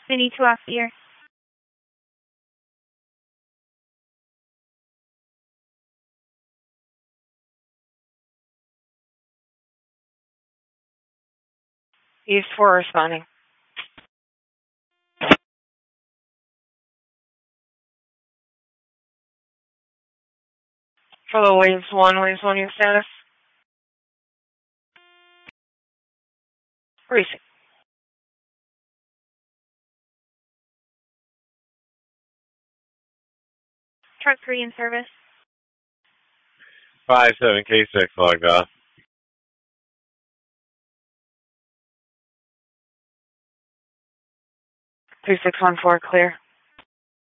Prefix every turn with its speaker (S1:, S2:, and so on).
S1: City 2 off here.
S2: East 4 responding. For the Waves 1, your status? Recent.
S1: Truck 3 in service.
S3: 5-7K6 logged off.
S2: 3614 clear.